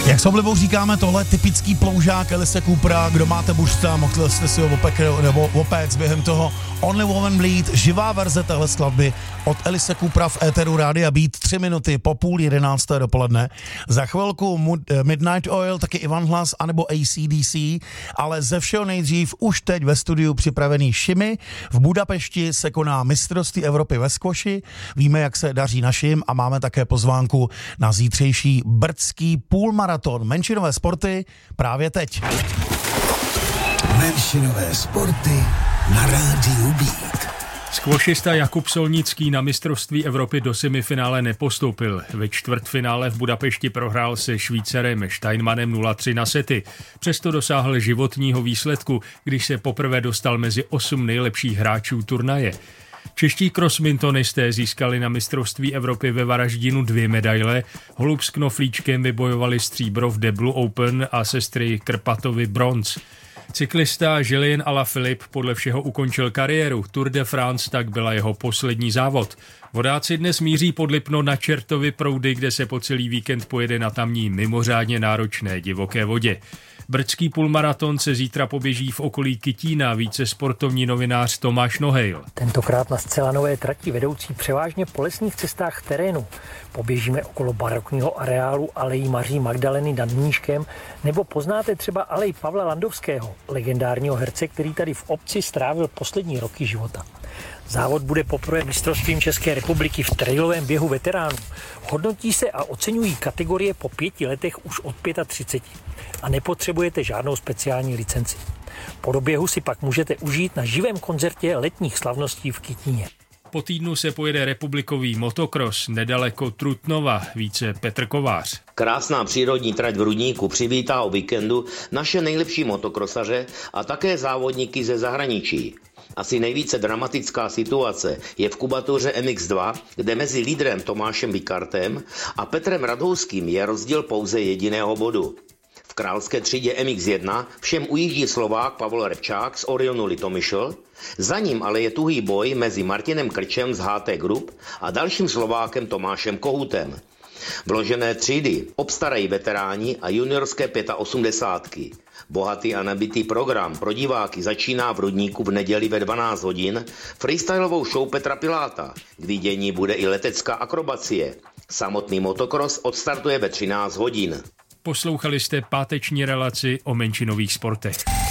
Jak s oblibou říkáme, tohle typický ploužák Elise Coopera, kdo máte buřta, mohli jste si ho opéct během toho Only Woman Bleed, živá verze téhle skladby od Elise Coopera v éteru Rádia Beat 3 minuty po 10:30 dopoledne. Za chvilku Midnight Oil, taky Ivan Hlas, anebo AC/DC, ale ze všeho nejdřív už teď ve studiu připravený Šimi. V Budapešti se koná mistrovství Evropy ve skvoši, víme, jak se daří našim a máme také pozvánku na zítřejší brdský půlmaraton. Menšinové sporty právě teď. Menšinové sporty na Rádiu Beat. Skvošista Jakub Solnický na mistrovství Evropy do semifinále nepostoupil. Ve čtvrtfinále v Budapešti prohrál se Švýcarem Steinmannem 0-3 na sety. Přesto dosáhl životního výsledku, když se poprvé dostal mezi 8 nejlepších hráčů turnaje. Čeští crossmintonisté získali na mistrovství Evropy ve Varaždinu 2 medaile. Holub s Knoflíčkem vybojovali stříbro v Deblu Open a sestry Krpatovi bronz. Cyklista Julien Alaphilippe podle všeho ukončil kariéru. Tour de France tak byla jeho poslední závod. Vodáci dnes míří pod Lipno na Čertovy proudy, kde se po celý víkend pojede na tamní mimořádně náročné divoké vodě. Brdský půlmaraton se zítra poběží v okolí Kytína, více sportovní novinář Tomáš Nohejl. Tentokrát na zcela nové trati vedoucí převážně po lesních cestách v terénu. Poběžíme okolo barokního areálu alejí Maří Magdaleny nad Mníškem, nebo poznáte třeba alej Pavla Landovského, legendárního herce, který tady v obci strávil poslední roky života. Závod bude poprvé mistrovstvím České republiky v trailovém běhu veteránů. Hodnotí se a oceňují kategorie po 5 letech už od 35 a nepotřebujete žádnou speciální licenci. Po doběhu si pak můžete užít na živém koncertě letních slavností v Kytíně. Po týdnu se pojede republikový motokros nedaleko Trutnova, více Petr Kovář. Krásná přírodní trať v Rudníku přivítá o víkendu naše nejlepší motokrosaře a také závodníky ze zahraničí. Asi nejvíce dramatická situace je v kubatuře MX2, kde mezi lídrem Tomášem Vikartem a Petrem Radhouským je rozdíl pouze jediného bodu. V královské třídě MX1 všem ujíždí Slovák Pavel Revčák z Orionu Litomyšl, za ním ale je tuhý boj mezi Martinem Krčem z HT Group a dalším Slovákem Tomášem Kohutem. Vložené třídy obstarají veteráni a juniorské 85. Bohatý a nabitý program pro diváky začíná v Rudníku v neděli ve 12 hodin freestylovou show Petra Piláta. K vidění bude i letecká akrobacie. Samotný motokros odstartuje ve 13 hodin. Poslouchali jste páteční relaci o menšinových sportech.